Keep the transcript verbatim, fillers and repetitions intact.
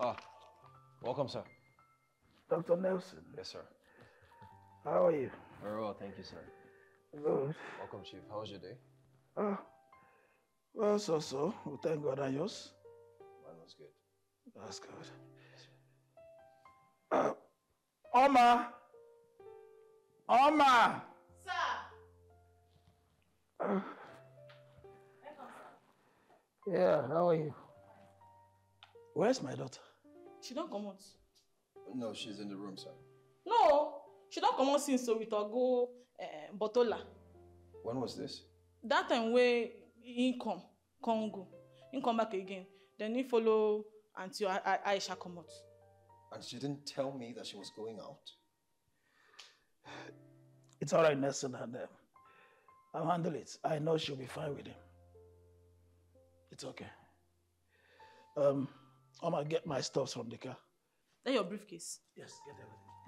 Ah, welcome, sir. Doctor Nelson. Yes, sir. How are you? Very well, thank you, sir. Good. Welcome, Chief. How was your day? Ah, well, so so. Well, thank God. And yours? Mine was good. That's good. Uh, Oma! Oma! Sir! Uh, yeah, how are you? Where's my daughter? She don't come out. No, she's in the room, sir. No! She don't come out since so we talk go uh, Botola. When was this? That time where he come, Congo. He come back again. Then he follow until I, I, Aisha come out. And she didn't tell me that she was going out? It's all right, Nelson, and um, I'll handle it. I know she'll be fine with him. It's okay. Um, I'm gonna get my stuff from the car. Then your briefcase. Yes, get everything.